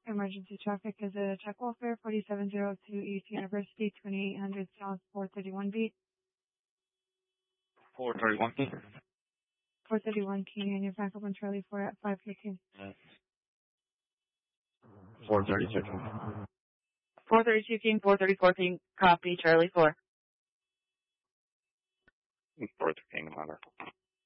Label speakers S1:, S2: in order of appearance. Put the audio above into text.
S1: Emergency traffic is a check welfare 4702 East University, 2800 South 431B.
S2: 431.
S1: 431 King, and your backup on Charlie 4 at 515.
S2: 432.
S3: 432 King, 434 King, copy, Charlie 4.
S2: 432 King,